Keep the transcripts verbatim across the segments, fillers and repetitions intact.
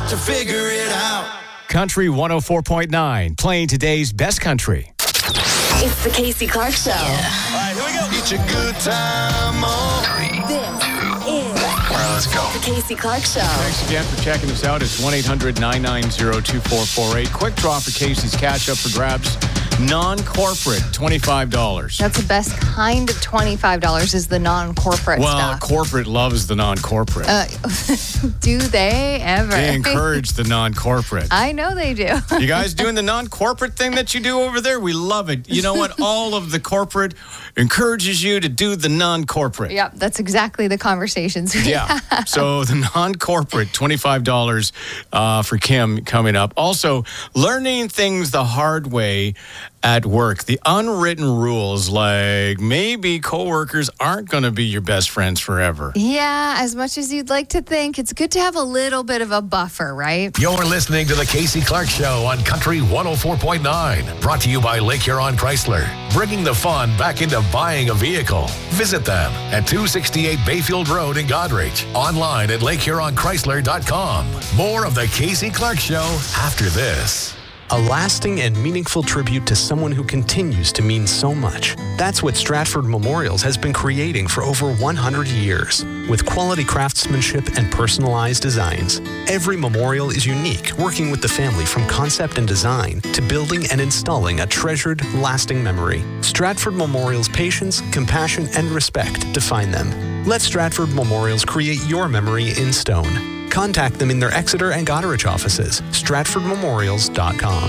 to figure it out. Country one oh four point nine, playing today's best country. It's the Casey Clark Show. All right, here we go. Get your good time on. This is All right, let's go. the Casey Clark Show. Thanks again for checking us out. It's one eight hundred nine nine zero two four four eight. Quick draw for Casey's catch up for grabs. Non-corporate, twenty-five dollars. That's the best kind of twenty-five dollars is the non-corporate Well, stuff. corporate loves the non-corporate. Uh, do they ever? They encourage the non-corporate. I know they do. You guys doing the non-corporate thing that you do over there? We love it. You know what? All of the corporate encourages you to do the non-corporate. Yep, that's exactly the conversations we Yeah. have. So the non-corporate, twenty-five dollars uh, for Kim coming up. Also, learning things the hard way at work. The unwritten rules, like maybe coworkers aren't going to be your best friends forever. Yeah, as much as you'd like to think, it's good to have a little bit of a buffer, right? You're listening to the Casey Clark Show on Country one oh four point nine. Brought to you by Lake Huron Chrysler. Bringing the fun back into buying a vehicle. Visit them at two sixty-eight Bayfield Road in Goderich. Online at lake huron chrysler dot com. More of the Casey Clark Show after this. A lasting and meaningful tribute to someone who continues to mean so much. That's what Stratford Memorials has been creating for over one hundred years. With quality craftsmanship and personalized designs, every memorial is unique, working with the family from concept and design to building and installing a treasured, lasting memory. Stratford Memorials' patience, compassion, and respect define them. Let Stratford Memorials create your memory in stone. Contact them in their Exeter and Goderich offices, stratford memorials dot com.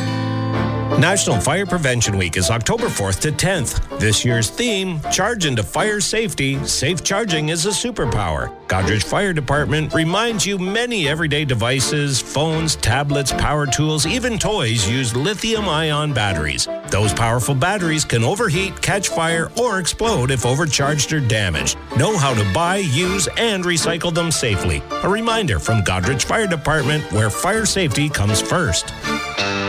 National Fire Prevention Week is October fourth to tenth. This year's theme, Charge into Fire Safety. Safe charging is a superpower. Goderich Fire Department reminds you many everyday devices, phones, tablets, power tools, even toys use lithium-ion batteries. Those powerful batteries can overheat, catch fire, or explode if overcharged or damaged. Know how to buy, use, and recycle them safely. A reminder from Goderich Fire Department, where fire safety comes first.